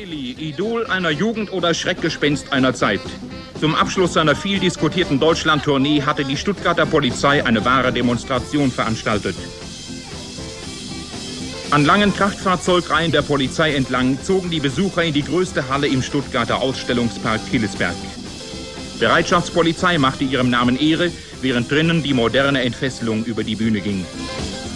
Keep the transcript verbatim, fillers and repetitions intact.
Willi, Idol einer Jugend oder Schreckgespenst einer Zeit. Zum Abschluss seiner viel diskutierten Deutschland-Tournee hatte die Stuttgarter Polizei eine wahre Demonstration veranstaltet. An langen Kraftfahrzeugreihen der Polizei entlang zogen die Besucher in die größte Halle im Stuttgarter Ausstellungspark Killesberg. Bereitschaftspolizei machte ihrem Namen Ehre, während drinnen die moderne Entfesselung über die Bühne ging.